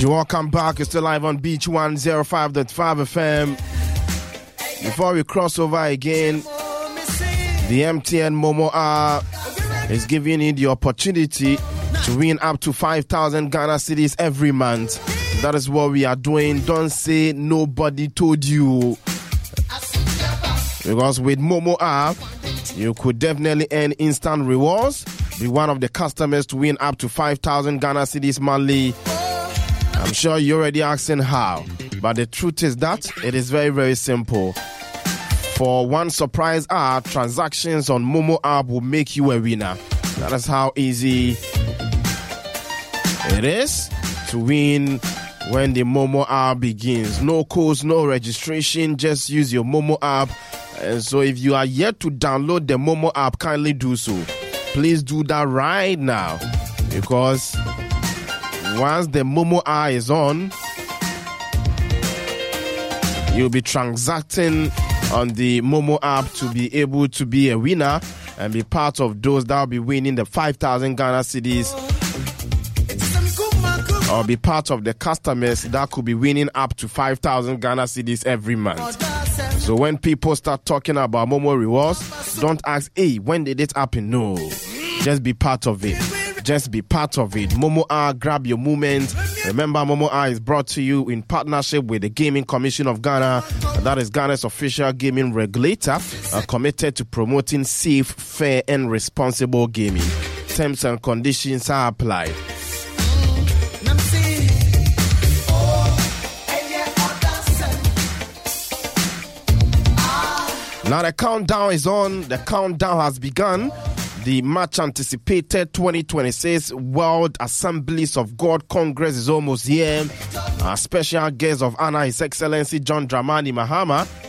Welcome back. You're still live on Beach 105.5 FM. Before we cross over again, the MTN Momo app is giving you the opportunity to win up to 5,000 Ghana cedis every month. That is what we are doing. Don't say nobody told you. Because with Momo app, you could definitely earn instant rewards. Be one of the customers to win up to 5,000 Ghana cedis monthly. I'm sure you're already asking how, but the truth is that it is very, very simple. For one surprise hour, transactions on Momo app will make you a winner. That is how easy it is to win when the Momo app begins. No codes, no registration, just use your Momo app. And so if you are yet to download the Momo app, kindly do so. Please do that right now, because once the Momo app is on, you'll be transacting on the Momo app to be able to be a winner and be part of those that will be winning the 5,000 Ghana cedis, or be part of the customers that could be winning up to 5,000 Ghana cedis every month. So when people start talking about Momo rewards, don't ask, hey, when did it happen? No, just be part of it. Just be part of it. Momo app, grab your moment. Remember, Momo app is brought to you in partnership with the Gaming Commission of Ghana. That is Ghana's official gaming regulator, committed to promoting safe, fair, and responsible gaming. Terms and conditions are applied. Now the countdown is on. The countdown has begun. The much anticipated 2026 World Assemblies of God Congress is almost here. Our special guest of honor, His Excellency John Dramani Mahama,